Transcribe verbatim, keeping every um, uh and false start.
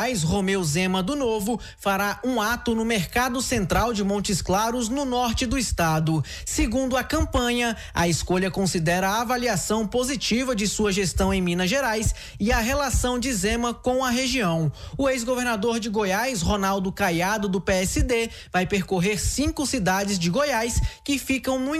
Goiás, Romeu Zema do Novo, fará um ato no Mercado Central de Montes Claros, no norte do estado. Segundo a campanha, a escolha considera a avaliação positiva de sua gestão em Minas Gerais e a relação de Zema com a região. O ex-governador de Goiás, Ronaldo Caiado, do P S D, vai percorrer cinco cidades de Goiás que ficam no